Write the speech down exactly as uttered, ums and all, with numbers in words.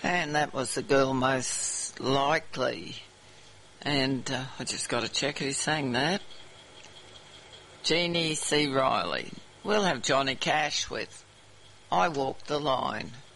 And that was the girl most likely. And uh, I just got to check who sang that. Jeannie C. Riley. We'll have Johnny Cash with I Walk the Line.